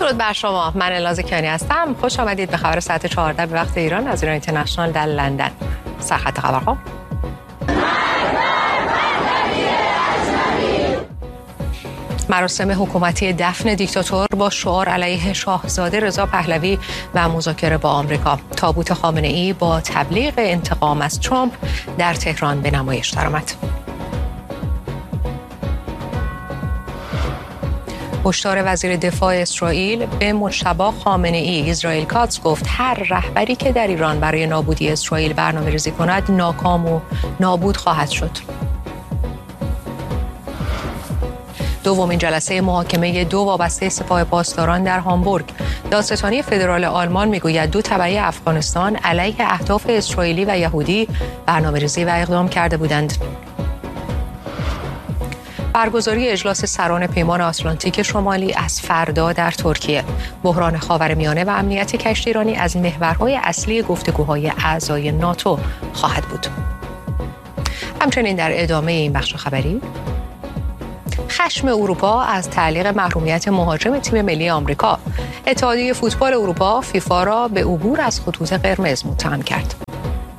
درود بر شما. من الاز کیانی هستم. خوش آمدید به خبر ساعت 14 به وقت ایران از ایران اینترنشنال در لندن. سرخط خبرها. مراسم حکومتی دفن دیکتاتور با شعار علیه شاهزاده رضا پهلوی و مذاکره با آمریکا. تابوت خامنه‌ای با تبلیغ انتقام از ترامپ در تهران به نمایش درآمد. هشدار وزیر دفاع اسرائیل به مجتبی خامنه‌ای اسرائیل کاتس گفت هر رهبری که در ایران برای نابودی اسرائیل برنامه‌ریزی کند ناکام و نابود خواهد شد. دومین جلسه محاکمه دو وابسته سپاه پاسداران در هامبورگ. دادستانی فدرال آلمان میگوید دو تبعه افغانستان علیه اهداف اسرائیلی و یهودی برنامه‌ریزی و اقدام کرده بودند. برگزاری اجلاس سران پیمان آتلانتیک شمالی از فردا در ترکیه. بحران خاورمیانه و امنیت کشتیرانی از محورهای اصلی گفتگوهای اعضای ناتو خواهد بود. همچنین در ادامه این بخش خبری، خشم اروپا از تعلیق محرومیت مهاجم تیم ملی آمریکا. اتحادیه فوتبال اروپا فیفا را به عبور از خطوط قرمز متهم کرد.